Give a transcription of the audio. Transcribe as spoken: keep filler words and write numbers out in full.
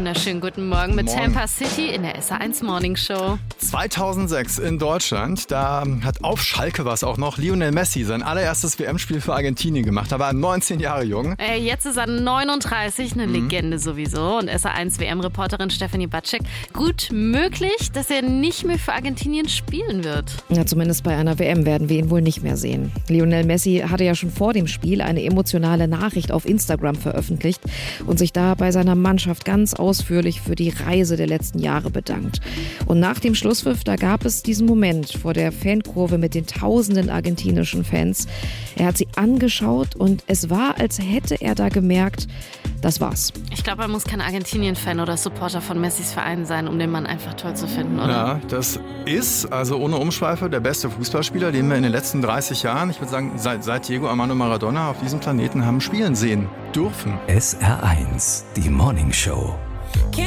wunderschönen guten Morgen mit Morgen. Tampa City in der S R eins Morning Show. zweitausendsechs in Deutschland, da hat auf Schalke was auch noch Lionel Messi sein allererstes W M-Spiel für Argentinien gemacht. Da war er neunzehn Jahre jung. Äh, jetzt ist er neununddreißig, eine Mhm. Legende sowieso. Und S R eins W M-Reporterin Stefanie Batschek. Gut möglich, dass er nicht mehr für Argentinien spielen wird. Ja, zumindest bei einer W M werden wir ihn wohl nicht mehr sehen. Lionel Messi hatte ja schon vor dem Spiel eine emotionale Nachricht auf Instagram veröffentlicht und sich da bei seiner Mannschaft ganz ausführlich für die Reise der letzten Jahre bedankt. Und nach dem Schlusspfiff, da gab es diesen Moment vor der Fankurve mit den tausenden argentinischen Fans. Er hat sie angeschaut und es war, als hätte er da gemerkt, das war's. Ich glaube, er muss kein Argentinien-Fan oder Supporter von Messis Verein sein, um den Mann einfach toll zu finden, oder? Ja, das ist, also ohne Umschweife, der beste Fußballspieler, den wir in den letzten dreißig Jahren, ich würde sagen, seit, seit Diego Armando Maradona auf diesem Planeten haben spielen sehen dürfen. S R eins, die Morning Show.